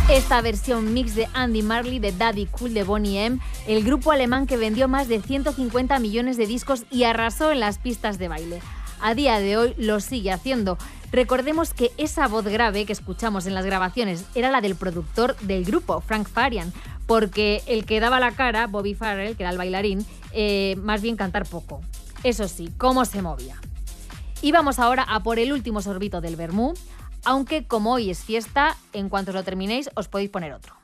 Esta versión mix de Andy Marley de Daddy Cool de Boney M, el grupo alemán que vendió más de 150 millones de discos y arrasó en las pistas de baile. A día de hoy lo sigue haciendo. Recordemos que esa voz grave que escuchamos en las grabaciones era la del productor del grupo, Frank Farian, porque el que daba la cara, Bobby Farrell, que era el bailarín, más bien cantar poco. Eso sí, cómo se movía. Y vamos ahora a por el último sorbito del vermú, aunque como hoy es fiesta, en cuanto lo terminéis os podéis poner otro.